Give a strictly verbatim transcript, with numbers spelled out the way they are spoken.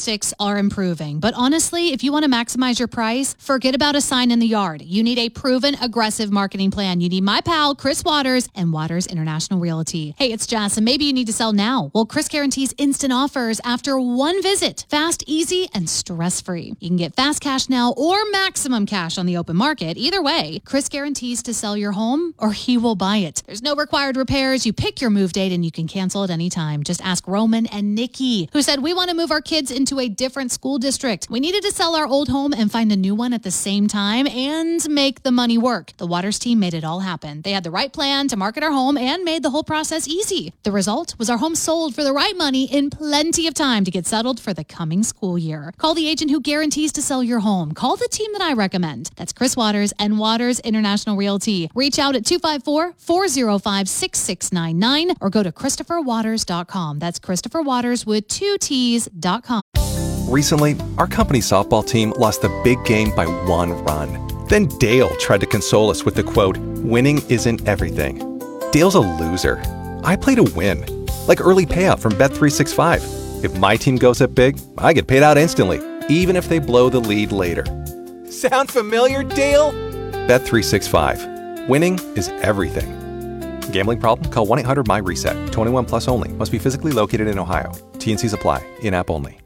logistics are improving. But honestly, if you want to maximize your price, forget about a sign in the yard. You need a proven, aggressive marketing plan. You need my pal, Chris Waters, and Waters International Realty. Hey, it's Jess, and maybe you need to sell now. Well, Chris guarantees instant offers after one visit. Fast, easy, and stress-free. You can get fast cash now or maximum cash on the open market. Either way, Chris guarantees to sell your home or he will buy it. There's no required repairs. You pick your move date and you can cancel at any time. Just ask Roman and Nikki, who said, we want to move our kids into a different school district. We needed to sell our old home and find a new one at the same time and make the money work. The Waters team made it all happen. They had the right plan to market our home and made the whole process easy. The result was our home sold for the right money in plenty of time to get settled for the coming school year. Call the agent who guarantees to sell your home. Call the team that I recommend. That's Chris Waters and Waters International Realty. Reach out at two five four, four oh five, six six nine nine or go to Christopher Waters dot com. That's Christopher Waters with two T's dot com. Recently, our company softball team lost the big game by one run. Then Dale tried to console us with the quote, winning isn't everything. Dale's a loser. I play to win. Like early payout from Bet three sixty-five. If my team goes up big, I get paid out instantly, even if they blow the lead later. Sound familiar, Dale? Bet three sixty-five. Winning is everything. Gambling problem? Call one eight hundred M Y RESET. twenty-one plus only. Must be physically located in Ohio. T and C's apply. In-app only.